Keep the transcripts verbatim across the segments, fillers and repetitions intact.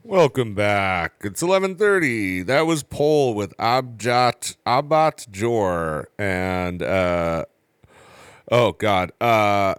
Welcome back. It's eleven thirty. That was Pole with Abjat Abat Jor and uh oh god. Uh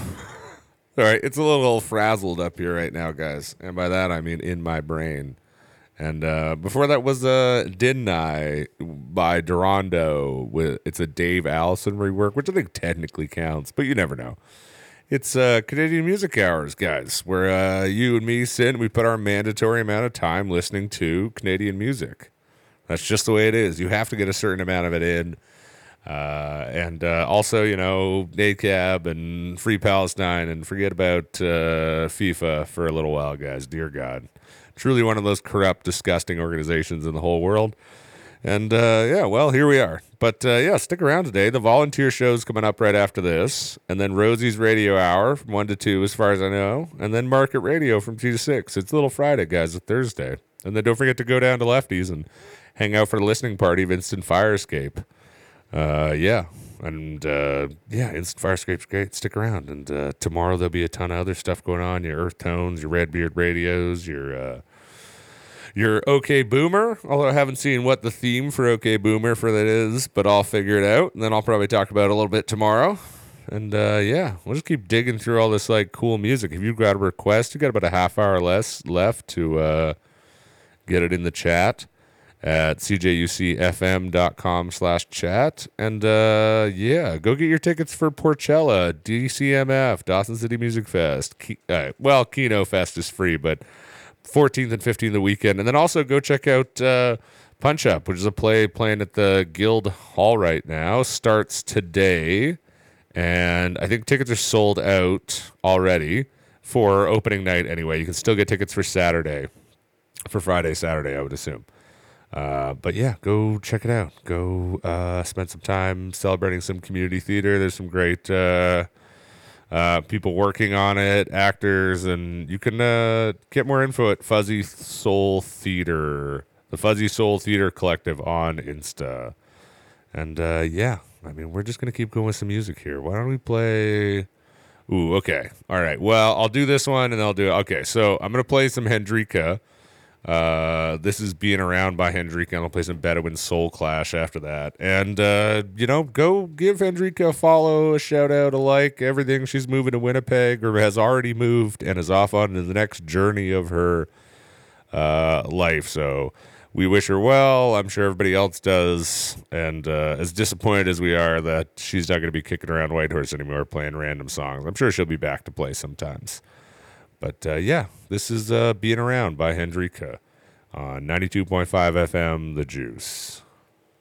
all right, it's a little frazzled up here right now, guys. And by that I mean in my brain. And uh before that was uh Didn't I by Durando with it's a Dave Allison rework, which I think technically counts, but you never know. It's uh, Canadian Music Hours, guys, where uh, you and me sit and we put our mandatory amount of time listening to Canadian music. That's just the way it is. You have to get a certain amount of it in. Uh, and uh, also, you know, N A C A B and Free Palestine, and forget about uh, FIFA for a little while, guys. Dear God. Truly one of those corrupt, disgusting organizations in the whole world. And uh, yeah, well, here we are. But uh, yeah, stick around today. The volunteer show's coming up right after this. And then Rosie's Radio Hour from one to two, as far as I know. And then Market Radio from two to six. It's Little Friday, guys, it's Thursday. And then don't forget to go down to Lefty's and hang out for the listening party of Instant Fire Escape. Uh, yeah. And uh, yeah, Instant Fire Escape's great. Stick around. And uh, tomorrow there'll be a ton of other stuff going on. Your Earth Tones, your Redbeard Radios, your... Uh, Your OK Boomer, although I haven't seen what the theme for OK Boomer for that is, but I'll figure it out, and then I'll probably talk about it a little bit tomorrow. And uh, yeah, we'll just keep digging through all this like cool music. If you've got a request, you got about a half hour less left to uh, get it in the chat at cjucfm.com slash chat. And uh, yeah, go get your tickets for Porchella, D C M F, Dawson City Music Fest. Ke- uh, well, Keno Fest is free, but fourteenth and fifteenth the weekend. And then also go check out uh, Punch Up, which is a play playing at the Guild Hall right now. Starts today. And I think tickets are sold out already for opening night anyway. You can still get tickets for Saturday. For Friday, Saturday, I would assume. Uh, but yeah, go check it out. Go uh, spend some time celebrating some community theater. There's some great... Uh, Uh, people working on it, actors, and you can uh, get more info at Fuzzy Soul Theater, the Fuzzy Soul Theater Collective on Insta. And uh, yeah, I mean, we're just going to keep going with some music here. Why don't we play... Ooh, okay. All right. Well, I'll do this one, and I'll do... Okay, so I'm going to play some Hendrika. Uh, this is Being Around by Hendrika, and I'll play some Bedouin Soul Clash after that. And, uh, you know, go give Hendrika a follow, a shout-out, a like, everything. She's moving to Winnipeg, or has already moved, and is off on the next journey of her uh, life. So we wish her well. I'm sure everybody else does. And uh, as disappointed as we are that she's not going to be kicking around Whitehorse anymore playing random songs, I'm sure she'll be back to play sometimes. But, uh, yeah, this is uh, Being Around by Hendrika on ninety-two point five F M, The Juice.